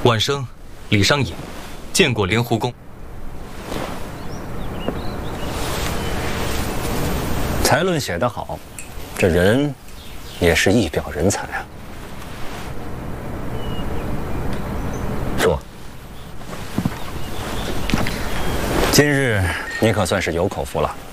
晚生，李商隐，见过莲湖宫。 才论写得好，这人也是一表人才啊。说，今日你可算是有口福了。